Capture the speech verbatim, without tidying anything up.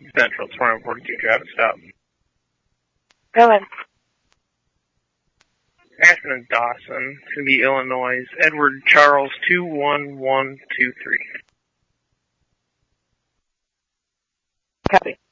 Central, twenty-one forty-two, Travis, stop. Go ahead. Ashman and Dawson, it's going to be Illinois, Edward Charles, two one one two three. Copy.